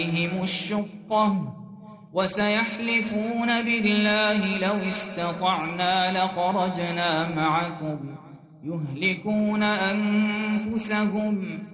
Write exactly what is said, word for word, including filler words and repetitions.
عليهم الشقة وسيحلفون بالله لو استطعنا لخرجنا معكم يهلكون أنفسهم